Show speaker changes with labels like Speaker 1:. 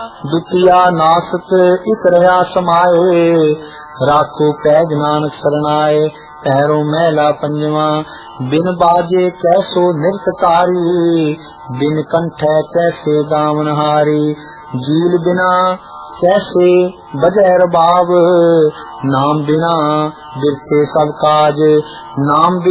Speaker 1: दुतिया नासत इक रहा समाए, राखो पैज नानक सरनाए। पैरों मैला पंजवा, बिन बाजे कैसो नृत्यकारी, बिन कंठै कैसे गावनहारी। जील बिना कैसे बजै रबाब, नाम बिना बिरथे सब काज। नाम